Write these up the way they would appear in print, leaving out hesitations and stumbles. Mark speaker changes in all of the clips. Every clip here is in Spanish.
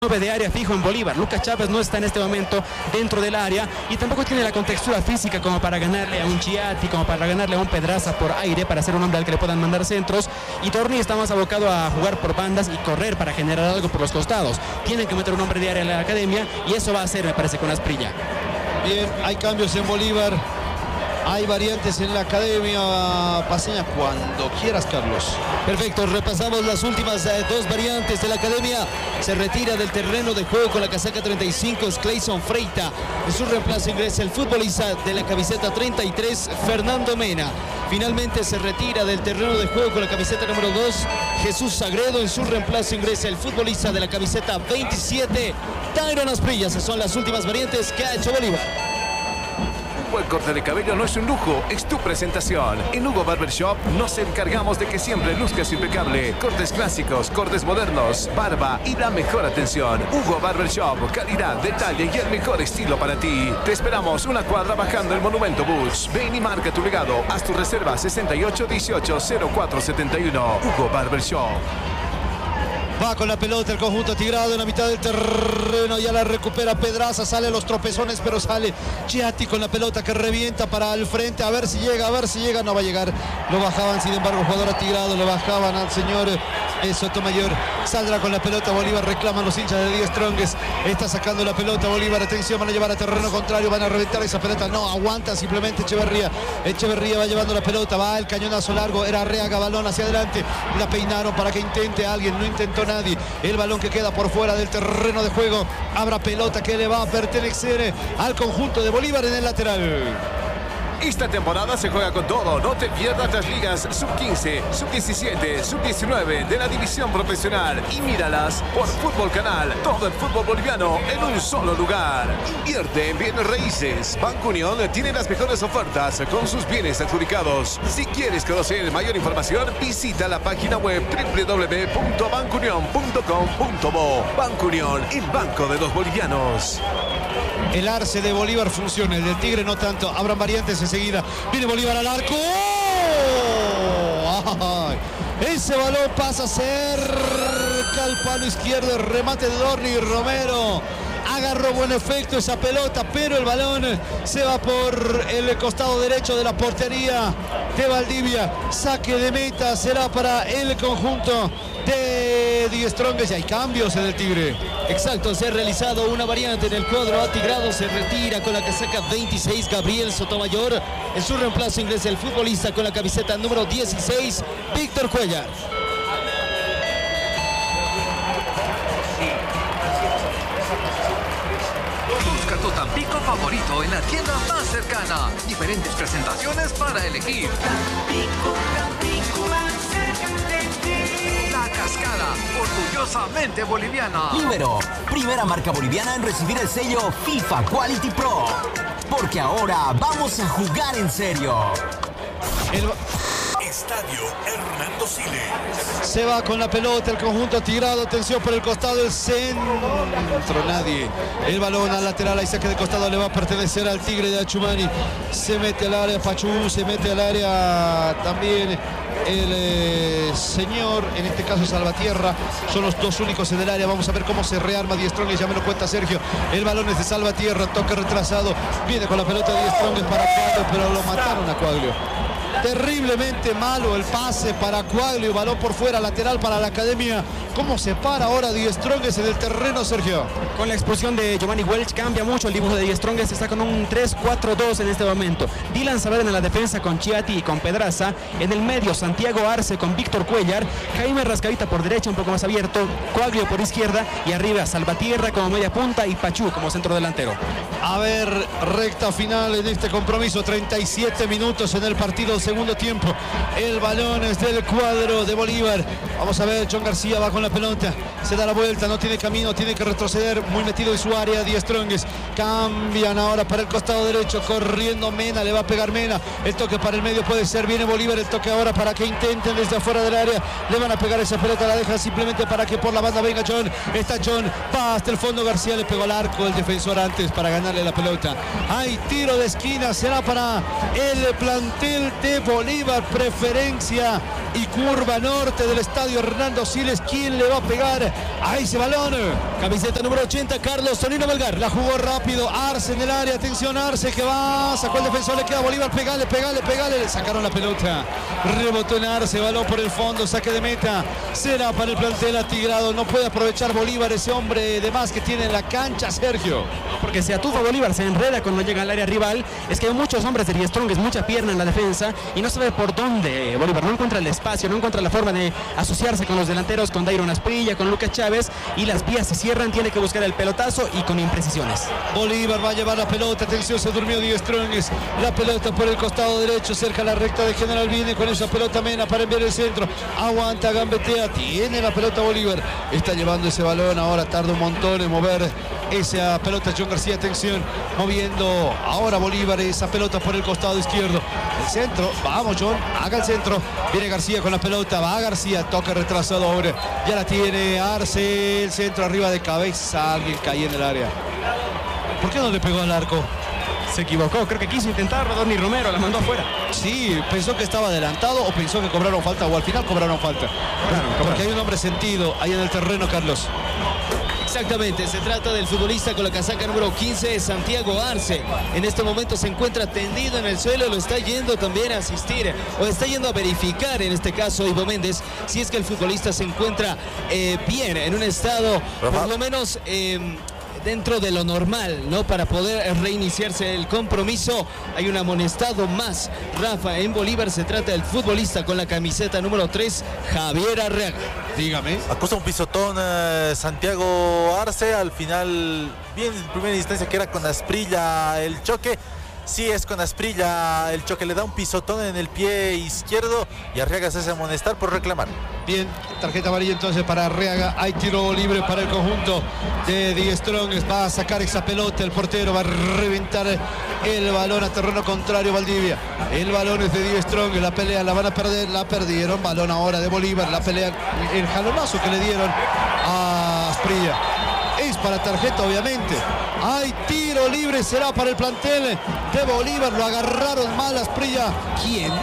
Speaker 1: de área fijo en Bolívar. Lucas Chávez no está en este momento dentro del área y tampoco tiene la contextura física como para ganarle a un Chiatti, como para ganarle a un Pedraza por aire, para ser un hombre al que le puedan mandar centros. Y Torni está más abocado a jugar por bandas y correr para generar algo por los costados. Tienen que meter un hombre de área en la academia y eso va a hacer, me parece, con Asprilla.
Speaker 2: Bien, hay cambios en Bolívar. Hay variantes en la academia. Paseña cuando quieras, Carlos.
Speaker 3: Perfecto, repasamos las últimas dos variantes de la academia. Se retira del terreno de juego con la casaca 35, es Clayson Freita. En su reemplazo ingresa el futbolista de la camiseta 33, Fernando Mena. Finalmente se retira del terreno de juego con la camiseta número 2, Jesús Sagredo. En su reemplazo ingresa el futbolista de la camiseta 27, Tyron Asprilla. Esas son las últimas variantes que ha hecho Bolívar.
Speaker 4: Un buen corte de cabello no es un lujo, es tu presentación. En Hugo Barbershop nos encargamos de que siempre luzcas impecable. Cortes clásicos, cortes modernos, barba y la mejor atención. Hugo Barbershop, calidad, detalle y el mejor estilo para ti. Te esperamos una cuadra bajando el Monumento Bus. Ven y marca tu legado. Haz tu reserva 6818-0471. Hugo Barbershop.
Speaker 2: Va con la pelota el conjunto tigrado en la mitad del terreno. Ya la recupera Pedraza. Sale los tropezones, pero sale Chiatti con la pelota que revienta para el frente. A ver si llega, a ver si llega. No va a llegar. Lo bajaban, sin embargo, el jugador atigrado. Lo bajaban al señor Sotomayor. Saldrá con la pelota Bolívar. Reclaman los hinchas de Die Strongest. Está sacando la pelota Bolívar. Atención, van a llevar a terreno contrario. Van a reventar esa pelota. No, aguanta simplemente Echeverría. Echeverría va llevando la pelota. Va el cañonazo largo. Era Arreaga, balón hacia adelante. La peinaron para que intente alguien. No intentó nadie. El balón que queda por fuera del terreno de juego. Habrá pelota que le va a pertenecer al conjunto de Bolívar en el lateral.
Speaker 4: Esta temporada se juega con todo. No te pierdas las ligas sub-15, sub-17, sub-19 de la división profesional y míralas por Fútbol Canal. Todo el fútbol boliviano en un solo lugar. Invierte en bienes raíces. Banco Unión tiene las mejores ofertas con sus bienes adjudicados. Si quieres conocer mayor información, visita la página web www.bancounion.com.bo. Banco Unión, el banco de los bolivianos.
Speaker 2: El arce de Bolívar funciona, el del Tigre no tanto. Habrán variantes enseguida. Viene Bolívar al arco. ¡Oh! ¡Ay! Ese balón pasa cerca al palo izquierdo. El remate de Dorni Romero. Agarró buen efecto esa pelota, pero el balón se va por el costado derecho de la portería de Valdivia. Saque de meta será para el conjunto de Die Strongest. Y hay cambios en el Tigre.
Speaker 3: Exacto, se ha realizado una variante en el cuadro atigrado. Se retira con la casaca 26 Gabriel Sotomayor. En su reemplazo ingresa el futbolista con la camiseta número 16 Víctor Cuellar.
Speaker 5: Busca tu Tampico favorito en la tienda más cercana. Diferentes presentaciones para elegir. Tampico, más cerca de ti. La Cascada, orgullosamente boliviana.
Speaker 6: Libero, primera marca boliviana en recibir el sello FIFA Quality Pro. Porque ahora vamos a jugar en serio.
Speaker 7: Estadio Hernando Siles.
Speaker 2: Se va con la pelota el conjunto tigrado. Atención por el costado del centro. Nadie. El balón al lateral. Ahí saque de costado. Le va a pertenecer al Tigre de Achumani. Se mete al área Pachú. Se mete al área también el señor, en este caso Salvatierra. Son los dos únicos en el área. Vamos a ver cómo se rearma Die Strongest. Ya me lo cuenta Sergio. El balón es de Salvatierra. Toque retrasado. Viene con la pelota Die Strongest para Cuaglio, pero lo mataron a Cuaglio. Terriblemente malo el pase para Cuaglio. Balón por fuera, lateral para la academia. ¿Cómo se para ahora Die Strongest en el terreno, Sergio?
Speaker 1: Con la expulsión de Giovanni Welch cambia mucho el dibujo de Die Strongest. Está con un 3-4-2 en este momento. Dylan Saavedra en la defensa con Chiatti y con Pedraza. En el medio Santiago Arce con Víctor Cuellar. Jaime Rascavita por derecha, un poco más abierto. Cuaglio por izquierda. Y arriba Salvatierra como media punta y Pachú como centro delantero.
Speaker 2: A ver, recta final en este compromiso. 37 minutos en el partido, segundo tiempo. El balón es del cuadro de Bolívar. Vamos a ver, John García va con la pelota. Se da la vuelta, no tiene camino, tiene que retroceder. Muy metido en su área, Die Strongest. Cambian ahora para el costado derecho. Corriendo Mena, le va a pegar Mena. El toque para el medio puede ser. Viene Bolívar, el toque ahora para que intenten desde afuera del área. Le van a pegar esa pelota, la deja simplemente para que por la banda venga John. Está John, va hasta el fondo. García le pegó al arco el defensor antes para ganarle la pelota. Hay tiro de esquina, será para el plantel de Bolívar. Preferencia y curva norte del estadio Hernando Siles. ¿Quién le va a pegar a ese balón?
Speaker 3: Camiseta número 80, Carlos Tonino Melgar.
Speaker 2: La jugó rápido, Arce en el área, atención Arce que va, sacó el defensor, le queda Bolívar, pegale, le sacaron la pelota, rebotó en Arce, balón por el fondo, saque de meta, será para el plantel atigrado, no puede aprovechar Bolívar, ese hombre de más que tiene en la cancha, Sergio.
Speaker 1: Porque se atufa Bolívar, se enreda cuando llega al área rival, es que hay muchos hombres de Die Strong, es mucha pierna en la defensa y no sabe por dónde Bolívar, no encuentra el espacio, no encuentra la forma de asociarse con los delanteros, con Dairon Asprilla, con Lucas Chávez, y las vías se cierran, tiene que buscar el pelotazo y con imprecisiones.
Speaker 2: Bolívar va a llevar la pelota, atención, se durmió Die Strong, la pelota por el costado derecho, cerca la recta de General, viene con esa pelota Mena para enviar el centro, aguanta, gambetea, tiene la pelota Bolívar, está llevando ese balón, ahora tarda un montón en mover esa pelota John García, atención, moviendo ahora Bolívar esa pelota por el costado izquierdo, el centro, vamos John, haga el centro, viene García con la pelota, va García, toca retrasado ahora, ya la tiene Arce, el centro arriba de cabeza, alguien cae en el área. ¿Por qué no le pegó al arco?
Speaker 1: Se equivocó, creo que quiso intentarlo, Donny Romero la mandó afuera.
Speaker 2: Sí, pensó que estaba adelantado o pensó que cobraron falta o al final cobraron falta. Porque hay un hombre sentido ahí en el terreno, Carlos.
Speaker 3: Exactamente, se trata del futbolista con la casaca número 15, Santiago Arce. En este momento se encuentra tendido en el suelo, lo está yendo también a asistir, o está yendo a verificar, en este caso Ivo Méndez, si es que el futbolista se encuentra bien, en un estado por lo menos dentro de lo normal, ¿no? Para poder reiniciarse el compromiso. Hay un amonestado más, Rafa, en Bolívar. Se trata del futbolista con la camiseta número 3, Javier Arreaga.
Speaker 2: Dígame.
Speaker 8: Acusa un pisotón Santiago Arce, al final, bien en primera instancia que era con Asprilla el choque. Sí, es con Asprilla el choque, le da un pisotón en el pie izquierdo y Arreaga se hace amonestar por reclamar.
Speaker 2: Bien, tarjeta amarilla entonces para Arreaga, hay tiro libre para el conjunto de Die Strong, va a sacar esa pelota, el portero va a reventar el balón a terreno contrario Valdivia, el balón es de Die Strong, la pelea la van a perder, la perdieron, balón ahora de Bolívar, la pelea, el jalonazo que le dieron a Asprilla. Es para tarjeta obviamente. Hay tiro libre, será para el plantel de Bolívar. Lo agarraron mal Asprilla. ¿Quién?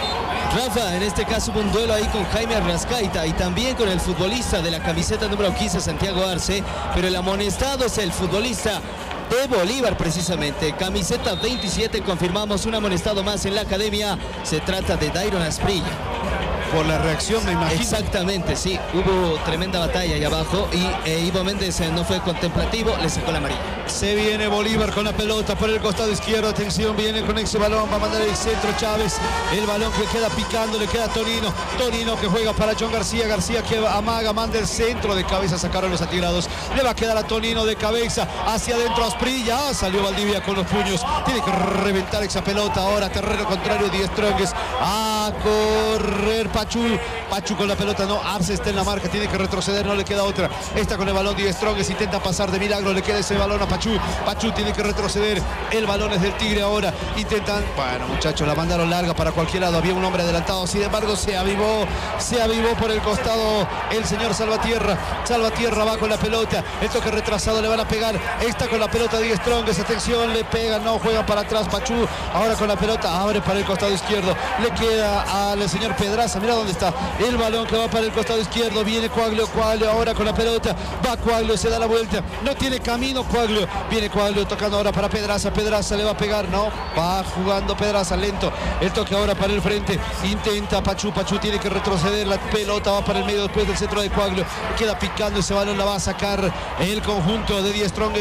Speaker 3: Rafa, en este caso hubo un duelo ahí con Jaime Arrascaita y también con el futbolista de la camiseta número 15, Santiago Arce, pero el amonestado es el futbolista de Bolívar precisamente, camiseta 27, confirmamos un amonestado más en la academia, se trata de Dairon Asprilla.
Speaker 2: Por la reacción, me imagino.
Speaker 3: Exactamente, sí, hubo tremenda batalla ahí abajo y Ivo Méndez no fue contemplativo, le sacó la amarilla.
Speaker 2: Se viene Bolívar con la pelota por el costado izquierdo, atención, viene con ese balón, va a mandar el centro Chávez, el balón que queda picando, le queda Tonino, Tonino que juega para John García, García que amaga, manda el centro de cabeza, sacaron los atigrados, le va a quedar a Tonino de cabeza, hacia adentro Asprilla, salió Valdivia con los puños, tiene que reventar esa pelota ahora, terreno contrario, Die Strongest, a correr Pachu con la pelota, no, Arce está en la marca, tiene que retroceder, no le queda otra, está con el balón Die Strongest, intenta pasar de milagro, le queda ese balón a Pachu tiene que retroceder, el balón es del Tigre ahora, intentan, bueno muchachos, la mandaron larga para cualquier lado, había un hombre adelantado, sin embargo se avivó por el costado el señor Salvatierra va con la pelota, el toque retrasado, le van a pegar, está con la pelota Die Strongest, atención, le pega, no, juega para atrás Pachu, ahora con la pelota, abre para el costado izquierdo, le queda al señor Pedraza, mira dónde está, el balón que va para el costado izquierdo, viene Coaglio ahora con la pelota, va Coaglio, se da la vuelta, no tiene camino Coaglio, viene Coaglio tocando ahora para Pedraza le va a pegar, no, va jugando Pedraza lento, el toque ahora para el frente, intenta Pachu tiene que retroceder, la pelota va para el medio después del centro de Coaglio, queda picando ese balón, la va a sacar el conjunto de Die Strong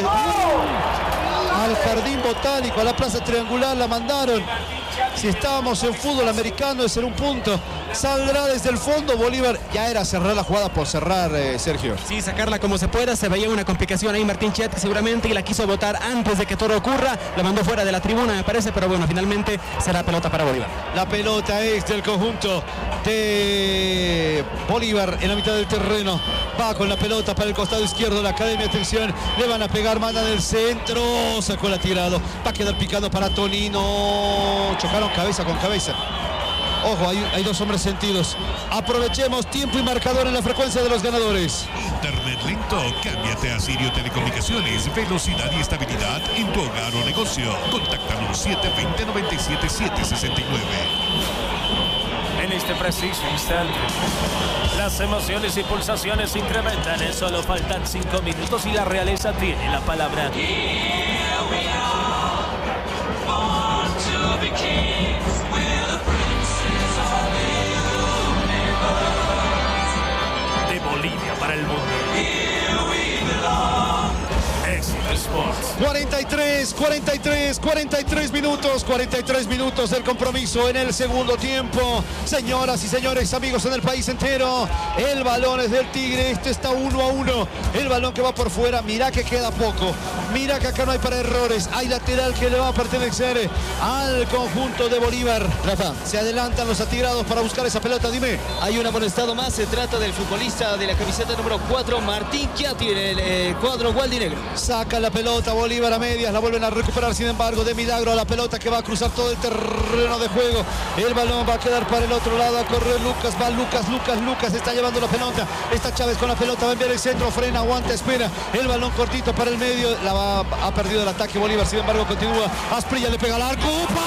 Speaker 2: al jardín botánico, a la plaza triangular, la mandaron. Si estábamos en fútbol americano es en un punto, saldrá desde el fondo Bolívar, ya era cerrar la jugada por cerrar, Sergio.
Speaker 1: Sí, sacarla como se pueda, se veía una complicación ahí Martín Chiatti seguramente y la quiso botar antes de que todo ocurra, la mandó fuera de la tribuna me parece, pero bueno, finalmente será pelota para Bolívar.
Speaker 2: La pelota es del conjunto de Bolívar en la mitad del terreno, va con la pelota para el costado izquierdo, la academia, atención, le van a pegar, mandan el centro, sacó el tirado, va a quedar picando para Tonino, chocaron cabeza con cabeza. Ojo, hay dos hombres sentidos. Aprovechemos tiempo y marcador en la frecuencia de los ganadores.
Speaker 7: Internet lento, cámbiate a Sirio Telecomunicaciones. Velocidad y estabilidad en tu hogar o negocio. Contáctanos 720-97-769.
Speaker 4: En
Speaker 9: en este preciso instante. Las emociones y pulsaciones se incrementan. Solo faltan 5 minutos y la realeza tiene la palabra. De Bolivia para el mundo. Sports.
Speaker 2: 43 minutos del compromiso en el segundo tiempo. Señoras y señores, amigos en el país entero, el balón es del Tigre. Esto está 1-1. El balón que va por fuera. Mira que queda poco. Mira que acá no hay para errores. Hay lateral que le va a pertenecer al conjunto de Bolívar.
Speaker 3: Rafa,
Speaker 2: se adelantan los atigrados para buscar esa pelota. Dime.
Speaker 3: Hay un amonestado más. Se trata del futbolista de la camiseta número 4, Martín Chiatti, en el cuadro gualdinegro.
Speaker 2: Saca la pelota Bolívar a medias, la vuelven a recuperar, sin embargo, de milagro la pelota que va a cruzar todo el terreno de juego. El balón va a quedar para el otro lado, a correr Lucas, va Lucas está llevando la pelota, está Chávez con la pelota, va a enviar el centro, frena, aguanta, espera, el balón cortito para el medio, ha perdido el ataque Bolívar, sin embargo continúa, Asprilla le pega al arco,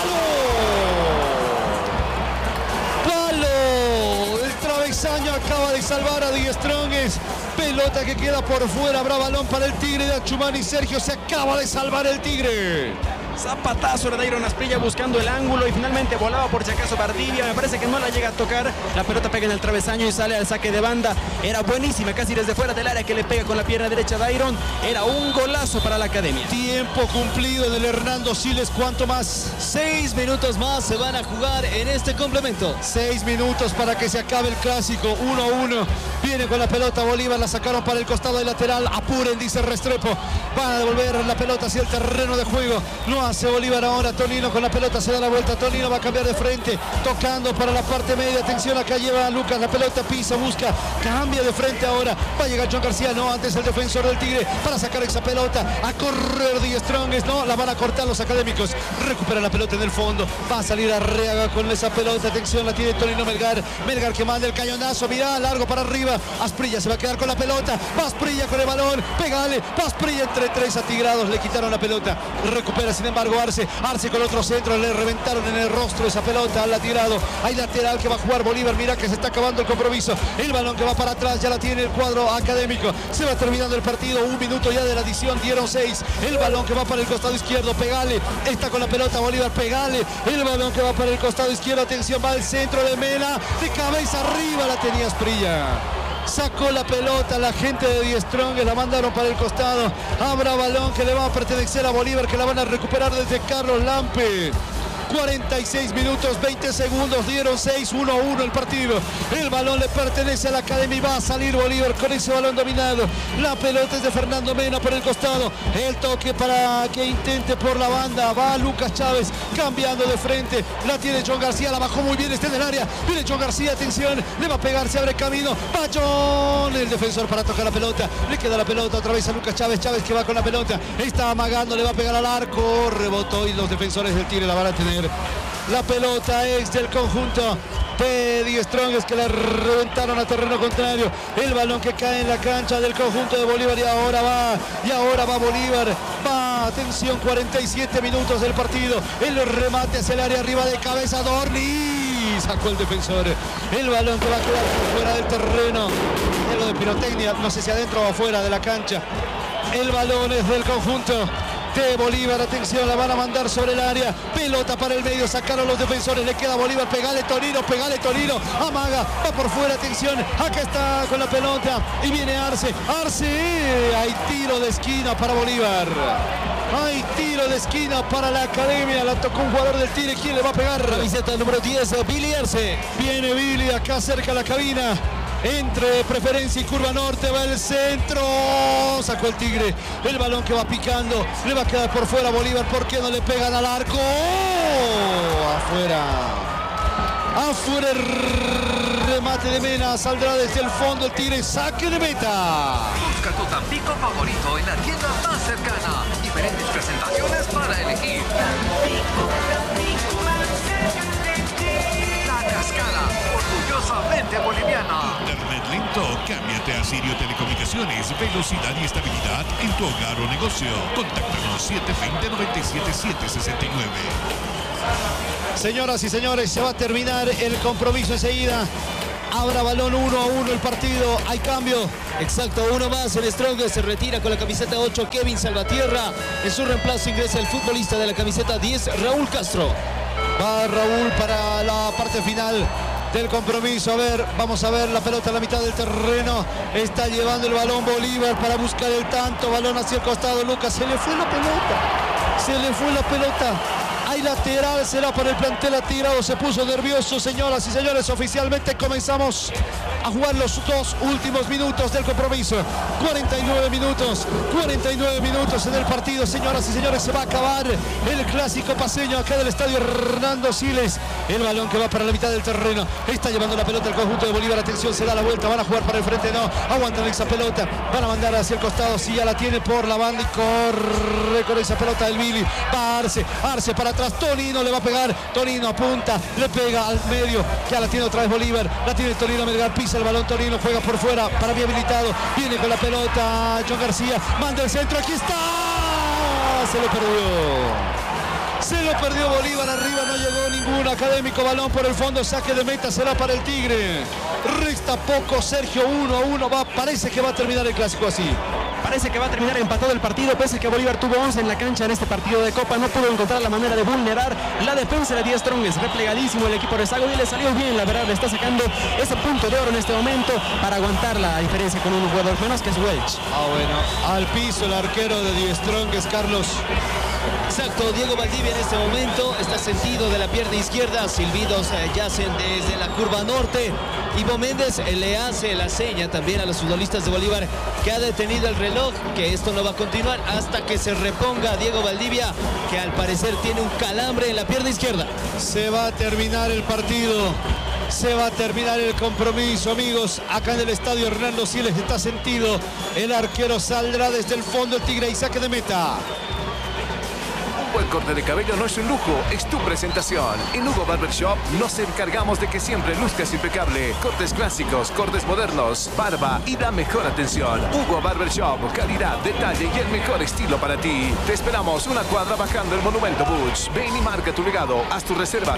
Speaker 2: ¡palo! El travesaño acaba de salvar a Die Strongest. Pelota que queda por fuera, habrá balón para el Tigre de Achumani. Sergio, se acaba de salvar el Tigre.
Speaker 1: Zapatazo de Dairon Asprilla buscando el ángulo y finalmente volaba por si acaso Valdivia. Me parece que no la llega a tocar. La pelota pega en el travesaño y sale al saque de banda. Era buenísima, casi desde fuera del área que le pega con la pierna derecha Dairon. Era un golazo para la academia.
Speaker 2: Tiempo cumplido del Hernando Siles. ¿Cuánto más?
Speaker 3: 6 minutos más se van a jugar en este complemento.
Speaker 2: 6 minutos para que se acabe el clásico. 1-1. Viene con la pelota Bolívar. La sacaron para el costado del lateral. Apuren, dice Restrepo. Van a devolver la pelota hacia el terreno de juego. No hace Bolívar ahora. Tonino con la pelota se da la vuelta. Tonino va a cambiar de frente, tocando para la parte media. Atención, acá lleva a Lucas, la pelota pisa, busca, cambia de frente ahora. Va a llegar John García, no, antes el defensor del Tigre para sacar esa pelota. A correr Die Strongest, no, la van a cortar los académicos. Recupera la pelota en el fondo. Va a salir Arriaga con esa pelota. Atención, la tiene Tonino Melgar. Melgar que manda el cañonazo, mirá, largo para arriba. Asprilla se va a quedar con la pelota. Va Asprilla con el balón, pégale. Va Asprilla entre 3 atigrados, le quitaron la pelota. Recupera, sin embargo, Arce con otro centro, le reventaron en el rostro esa pelota al tirado. Hay lateral que va a jugar Bolívar, mira que se está acabando el compromiso. El balón que va para atrás, ya la tiene el cuadro académico. Se va terminando el partido, 1 minuto ya de la adición, dieron 6. El balón que va para el costado izquierdo, pegale. Está con la pelota Bolívar, pegale. El balón que va para el costado izquierdo, atención, va al centro de Mena. De cabeza arriba la tenía Asprilla. Sacó la pelota la gente de Die Strongest, la mandaron para el costado. Habrá balón que le va a pertenecer a Bolívar, que la van a recuperar desde Carlos Lampe. 46 minutos, 20 segundos, dieron 6, 1-1 el partido. El balón le pertenece a la academia y va a salir Bolívar con ese balón dominado. La pelota es de Fernando Mena por el costado. El toque para que intente por la banda. Va Lucas Chávez cambiando de frente. La tiene John García, la bajó muy bien, está en el área. Viene John García, atención, le va a pegar, se abre camino. Va John, el defensor para tocar la pelota. Le queda la pelota otra vez a Lucas Chávez. Chávez que va con la pelota. Está amagando, le va a pegar al arco. Rebotó y los defensores del Tigre la van a tener. La pelota es del conjunto de Die Strongest, que la reventaron a terreno contrario. El balón que cae en la cancha del conjunto de Bolívar y ahora va Bolívar. Va, atención, 47 minutos del partido. El remate hacia el área, arriba de cabeza Dorni. Sacó el defensor. El balón que va a quedar fuera del terreno. Es lo de pirotecnia, no sé si adentro o afuera de la cancha. El balón es del conjunto de Bolívar, atención, la van a mandar sobre el área, pelota para el medio, sacaron los defensores, le queda Bolívar, pegale Tonino, amaga, va por fuera, atención, acá está con la pelota y viene Arce, hay tiro de esquina para Bolívar. Hay tiro de esquina para la academia, la tocó un jugador del Tigre, ¿quién le va a pegar?
Speaker 3: Camiseta número 10, Billy Arce.
Speaker 2: Viene Billy acá cerca de la cabina. Entre preferencia y curva norte va el centro. Sacó el Tigre. El balón que va picando. Le va a quedar por fuera Bolívar. ¿Por qué no le pegan al arco? Afuera. Afuera el remate de Mena. Saldrá desde el fondo el Tigre. Saque de meta.
Speaker 5: Busca tu Tampico favorito en la tienda más cercana. Diferentes presentaciones para elegir. La Cascada, orgullosamente boliviana.
Speaker 7: Internet lento, cámbiate a Sirio Telecomunicaciones. Velocidad y estabilidad en tu hogar o negocio. Contáctanos 720-97769.
Speaker 2: Señoras y señores, se va a terminar el compromiso enseguida. Habrá balón 1-1 el partido. Hay cambio.
Speaker 3: Exacto, uno más. El Strong se retira con la camiseta 8, Kevin Salvatierra. En su reemplazo ingresa el futbolista de la camiseta 10, Raúl Castro.
Speaker 2: Va Raúl para la parte final del compromiso. A ver, vamos a ver la pelota a la mitad del terreno. Está llevando el balón Bolívar para buscar el tanto. Balón hacia el costado. Lucas, se le fue la pelota. Se le fue la pelota. Hay lateral, será para el plantel atigrado. Se puso nervioso, señoras y señores. Oficialmente comenzamos a jugar los 2 últimos minutos del compromiso. 49 minutos en el partido, señoras y señores. Se va a acabar el clásico paseño acá del estadio Hernando Siles. El balón que va para la mitad del terreno. Está llevando la pelota el conjunto de Bolívar. Atención, se da la vuelta. Van a jugar para el frente, no. Aguantan esa pelota. Van a mandar hacia el costado. Sí, ya la tiene por la banda y corre con esa pelota del Billy. Va Arce para atrás. Tonino le va a pegar. Tonino apunta. Le pega al medio. Ya la tiene otra vez Bolívar. La tiene Tonino Melgar. Pisa el balón. Tonino juega por fuera. Para bien habilitado. Viene con la pelota John García. Manda el centro. Aquí está. Se lo perdió Bolívar. Arriba no llegó ningún Académico. Balón por el fondo. Saque de meta. Será para el Tigre. Resta poco. Sergio 1-1. Parece que va a terminar el clásico así.
Speaker 1: Parece que va a terminar empatado el partido, pese a que Bolívar tuvo 11 en la cancha en este partido de Copa. No pudo encontrar la manera de vulnerar la defensa de 10 Strong. Es replegadísimo el equipo de Sago y le salió bien, la verdad. Le está sacando ese punto de oro en este momento para aguantar la diferencia con un jugador menos, que es Welch.
Speaker 2: Bueno, al piso el arquero de 10 Strong es Carlos.
Speaker 3: Exacto, Diego Valdivia en este momento está sentido de la pierna izquierda. Silbidos yacen desde la curva norte. Ivo Méndez le hace la seña también a los futbolistas de Bolívar que ha detenido el reloj, que esto no va a continuar hasta que se reponga Diego Valdivia, que al parecer tiene un calambre en la pierna izquierda.
Speaker 2: Se va a terminar el partido. Se va a terminar el compromiso, amigos. Acá en el estadio Hernando Siles está sentido. El arquero saldrá desde el fondo el Tigre y saque de meta.
Speaker 4: Buen corte de cabello no es un lujo, es tu presentación. En Hugo Barber Shop nos encargamos de que siempre luzcas impecable. Cortes clásicos, cortes modernos, barba y la mejor atención. Hugo Barber Shop, calidad, detalle y el mejor estilo para ti. Te esperamos una cuadra bajando el Monumento Butch. Ven y marca tu legado. Haz tu reserva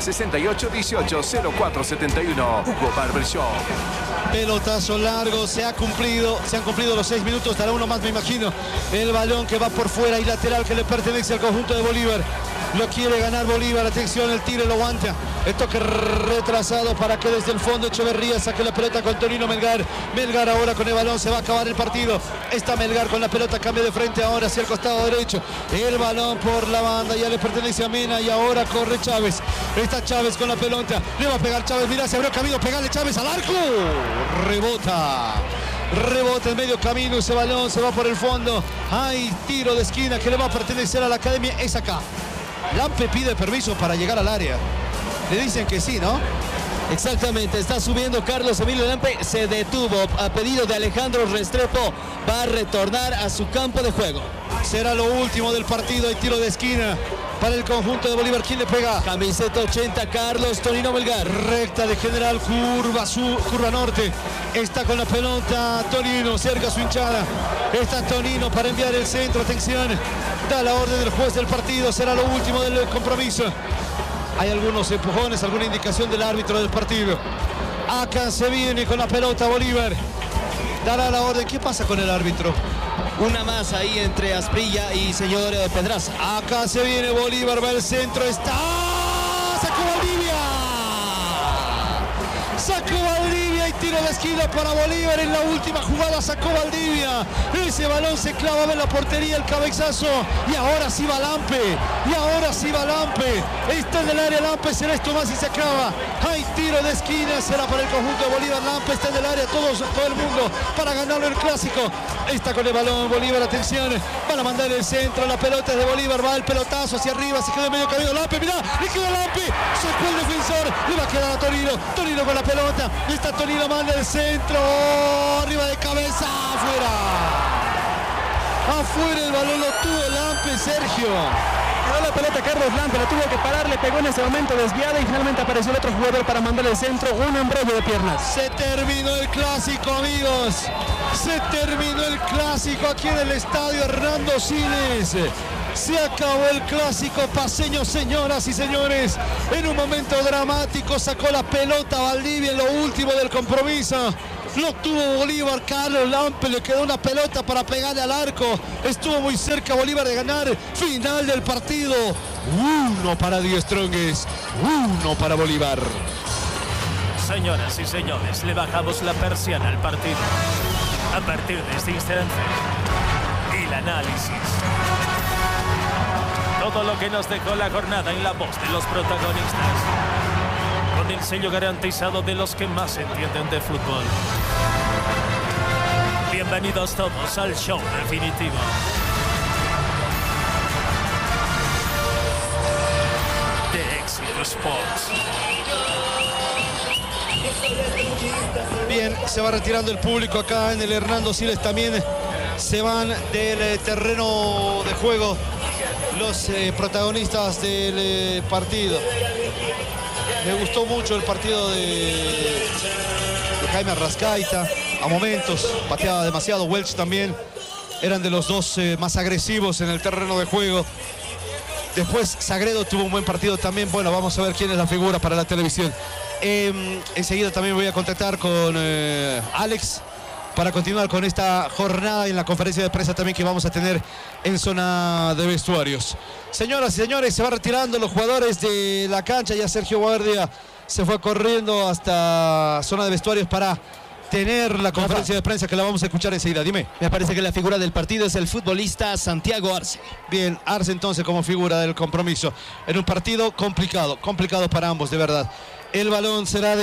Speaker 4: 6818-0471. Hugo Barber Shop.
Speaker 2: Pelotazo largo, se han cumplido los 6 minutos, dará uno más me imagino. El balón que va por fuera y lateral que le pertenece al conjunto de Bolívar. Lo quiere ganar Bolívar, atención, el Tigre lo aguanta. El toque retrasado para que desde el fondo Echeverría saque la pelota con Tonino Melgar. Melgar ahora con el balón, se va a acabar el partido. Está Melgar con la pelota, cambia de frente ahora hacia el costado derecho. El balón por la banda, ya le pertenece a Mena y ahora corre Chávez. Está Chávez con la pelota, le va a pegar Chávez, mira, se abrió camino, pegarle Chávez al arco. Rebota en medio camino, ese balón se va por el fondo. Hay tiro de esquina que le va a pertenecer a la Academia, es acá. Lampe pide permiso para llegar al área. Le dicen que sí, ¿no?
Speaker 3: Exactamente, está subiendo Carlos Emilio Lampe, se detuvo a pedido de Alejandro Restrepo, va a retornar a su campo de juego.
Speaker 2: Será lo último del partido, hay tiro de esquina para el conjunto de Bolívar. ¿Quién le pega?
Speaker 3: Camiseta 80, Carlos Tonino Melgar.
Speaker 2: Recta de general, curva norte. Está con la pelota Tonino, cerca su hinchada. Está Tonino para enviar el centro, atención. Da la orden del juez del partido, será lo último del compromiso. Hay algunos empujones, alguna indicación del árbitro del partido. Acá se viene con la pelota Bolívar. Dará la orden. ¿Qué pasa con el árbitro?
Speaker 3: Una más ahí entre Asprilla y señor Pedraza.
Speaker 2: Acá se viene Bolívar, va al centro, está. ¡Sacó Valdivia! Sacó Valdivia y tiro de esquina para Bolívar. En la última jugada sacó Valdivia. Ese balón se clava en la portería, el cabezazo. Y ahora sí va Lampe. Está en el área Lampe, será esto más y se acaba. Hay tiro de esquina, será para el conjunto de Bolívar. Lampe está en el área, todo el mundo para ganarlo el clásico. Está con el balón Bolívar, atención. Van a mandar el centro, la pelota es de Bolívar. Va el pelotazo hacia arriba, se queda en medio camino. Lampe, mirá, le queda Lampe. Sacó el defensor, le va a quedar a Tonino. Tonino con la pelota. Y está Tonino, manda el centro. Arriba de cabeza, afuera. Afuera el balón lo tuvo Lampe, Sergio.
Speaker 1: quedó la pelota Carlos Lampe, la tuvo que parar, le pegó en ese momento desviada y finalmente apareció el otro jugador para mandarle el centro, un embrollo de piernas.
Speaker 2: Se terminó el clásico, amigos. Se terminó el clásico aquí en el estadio Hernando Siles. Se acabó el clásico paceño, señoras y señores. En un momento dramático sacó la pelota Valdivia en lo último del compromiso. Lo tuvo Bolívar, Carlos Lampe le quedó una pelota para pegarle al arco. Estuvo muy cerca Bolívar de ganar. Final del partido. 1 para Die Strongest, 1 para Bolívar.
Speaker 9: Señoras y señores, le bajamos la persiana al partido. A partir de este instante, el análisis. Todo lo que nos dejó la jornada en la voz de los protagonistas. Con el sello garantizado de los que más entienden de fútbol. Bienvenidos todos al show definitivo. De Éxito Sports.
Speaker 2: Bien, se va retirando el público acá en el Hernando Siles. También se van del terreno de juego los protagonistas del partido. Me gustó mucho el partido de Jaime Arrascaita. A momentos pateaba demasiado. Welch también. Eran de los dos más agresivos en el terreno de juego. Después Sagredo tuvo un buen partido también. Bueno, vamos a ver quién es la figura para la televisión. Enseguida también voy a contactar con Alex para continuar con esta jornada y en la conferencia de prensa también que vamos a tener en zona de vestuarios. Señoras y señores, se va retirando los jugadores de la cancha. Ya Sergio Guardia se fue corriendo hasta zona de vestuarios para tener la conferencia de prensa que la vamos a escuchar enseguida. Dime.
Speaker 3: Me parece que la figura del partido es el futbolista Santiago Arce.
Speaker 2: Bien, Arce entonces como figura del compromiso. En un partido complicado para ambos, de verdad. El balón será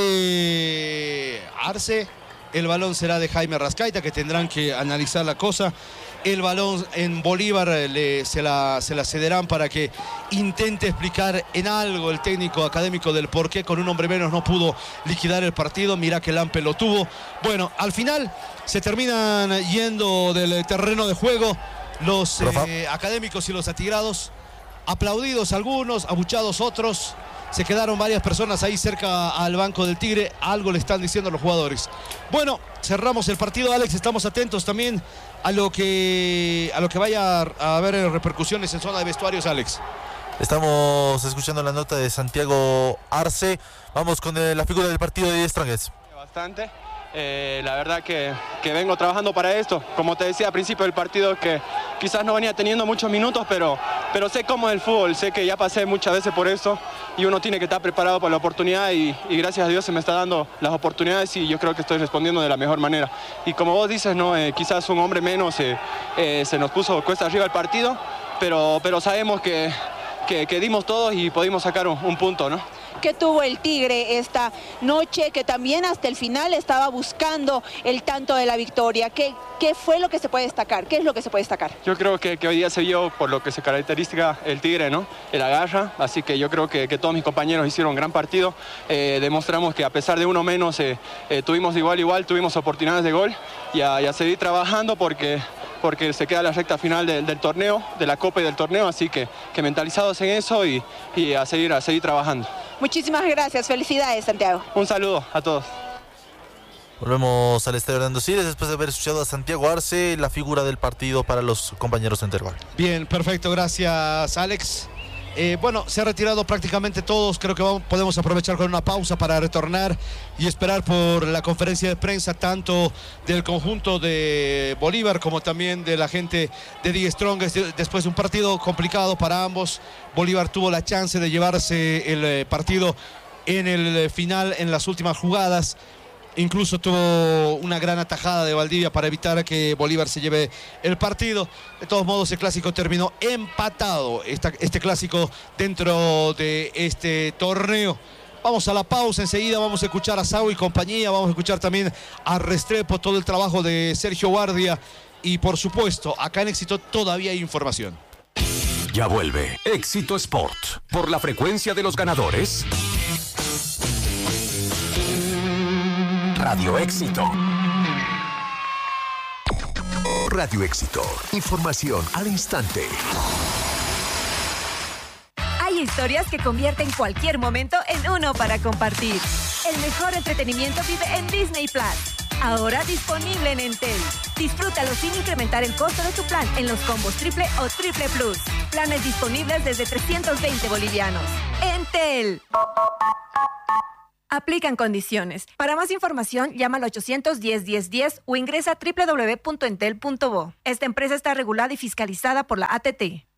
Speaker 2: de Arce, el balón será de Jaime Arrascaita, que tendrán que analizar la cosa. El balón en Bolívar se la cederán para que intente explicar en algo el técnico académico del por qué con un hombre menos no pudo liquidar el partido. Mira que Lampe lo tuvo. Bueno, al final se terminan yendo del terreno de juego los académicos y los atigrados. Aplaudidos algunos, abuchados otros. Se quedaron varias personas ahí cerca al banco del Tigre. Algo le están diciendo los jugadores. Bueno, cerramos el partido, Alex. Estamos atentos también a lo que vaya a haber repercusiones en zona de vestuarios, Alex.
Speaker 8: Estamos escuchando la nota de Santiago Arce. Vamos con la figura del partido de Die Strongest.
Speaker 10: Bastante. La verdad que vengo trabajando para esto. Como te decía al principio del partido, que quizás no venía teniendo muchos minutos, pero sé cómo es el fútbol, sé que ya pasé muchas veces por esto y uno tiene que estar preparado para la oportunidad y gracias a Dios se me está dando las oportunidades y yo creo que estoy respondiendo de la mejor manera. Y como vos dices, ¿no? Quizás un hombre menos se nos puso cuesta arriba el partido, pero sabemos que dimos todos y pudimos sacar un punto, ¿no?
Speaker 11: Que tuvo el Tigre esta noche, que también hasta el final estaba buscando el tanto de la victoria. ¿Qué fue lo que se puede destacar? ¿Qué es lo que se puede destacar?
Speaker 10: Yo creo que hoy día se vio por lo que se caracteriza el Tigre, ¿no? El agarra, así que yo creo que todos mis compañeros hicieron un gran partido. Demostramos que a pesar de uno menos, tuvimos igual, tuvimos oportunidades de gol y a seguir trabajando porque se queda la recta final del torneo, de la Copa y del torneo, así que mentalizados en eso y a seguir trabajando.
Speaker 11: Muchísimas gracias, felicidades, Santiago.
Speaker 10: Un saludo a todos.
Speaker 8: Volvemos al estadio Hernando Siles después de haber escuchado a Santiago Arce, la figura del partido para los compañeros de Interval.
Speaker 2: Bien, perfecto, gracias, Alex. Bueno, se ha retirado prácticamente todos. Creo que podemos aprovechar con una pausa para retornar y esperar por la conferencia de prensa tanto del conjunto de Bolívar como también de la gente de Die Strongest. Después de un partido complicado para ambos, Bolívar tuvo la chance de llevarse el partido en el final, en las últimas jugadas. Incluso tuvo una gran atajada de Valdivia para evitar que Bolívar se lleve el partido. De todos modos, el clásico terminó empatado. Este clásico dentro de este torneo. Vamos a la pausa, enseguida vamos a escuchar a Sau y compañía. Vamos a escuchar también a Restrepo, todo el trabajo de Sergio Guardia. Y por supuesto, acá en Éxito todavía hay información.
Speaker 12: Ya vuelve Éxito Sport por la frecuencia de los ganadores. Radio Éxito. Radio Éxito. Información al instante.
Speaker 13: historias que convierten cualquier momento en uno para compartir. El mejor entretenimiento vive en Disney Plus. Ahora disponible en Entel. Disfrútalo sin incrementar el costo de tu plan en los combos triple o triple plus. Planes disponibles desde 320 bolivianos. Entel. Aplican condiciones. Para más información, llama al 810-1010 o ingresa a www.entel.bo. Esta empresa está regulada y fiscalizada por la ATT.